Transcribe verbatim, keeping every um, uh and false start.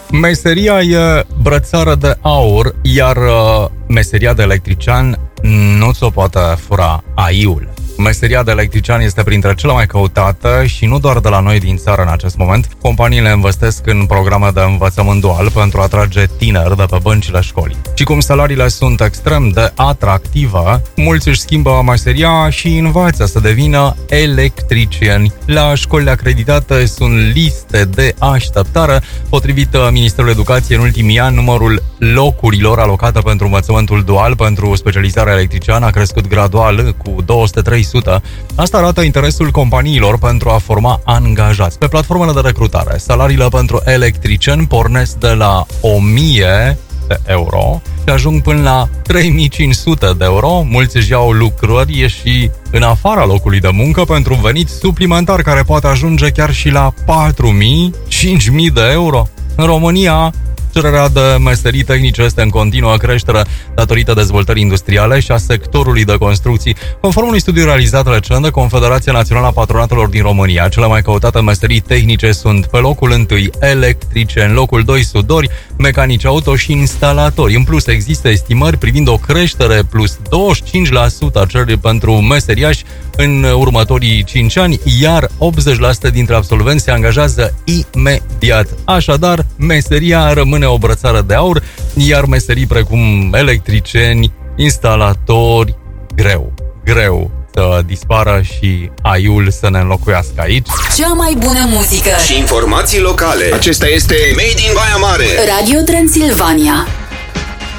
Meseria e brățară de aur, iar uh, meseria de electrician nu ți-o poate fura A I-ul. Meseria de electrician este printre cele mai căutate și nu doar de la noi din țară în acest moment. Companiile investesc în programe de învățământ dual pentru a atrage tineri de pe băncile școlii. Și cum salariile sunt extrem de atractive, mulți își schimbă meseria și învață să devină electricieni. La școlile acreditate sunt liste de așteptare. Potrivit Ministerului Educației, în ultimii ani, numărul locurilor alocate pentru învățământul dual pentru specializarea electriciană a crescut gradual cu două sute trei sute. Asta arată interesul companiilor pentru a forma angajați. Pe platformele de recrutare, salariile pentru electricieni pornesc de la o mie de euro și ajung până la trei mii cinci sute de euro. Mulți își iau lucrări și în afara locului de muncă pentru un venit suplimentar care poate ajunge chiar și la patru mii - cinci mii de euro. În România, cererea de meserii tehnice este în continuă creștere datorită dezvoltării industriale și a sectorului de construcții. Conform unui studiu realizat recent de Confederația Națională a Patronatelor din România, cele mai căutate meserii tehnice sunt pe locul întâi electrice, în locul doi sudori, mecanici auto și instalatori. În plus, există estimări privind o creștere plus douăzeci și cinci la sută a cererii pentru meseriași în următorii cinci ani, iar optzeci la sută dintre absolvenți se angajează imediat. Așadar, meseria rămâne o brățară de aur, iar meserii precum electricieni, instalatori, greu, greu să dispară și A I-ul să ne înlocuiască aici. Cea mai bună muzică și informații locale. Acesta este Made in Baia Mare. Radio Transilvania.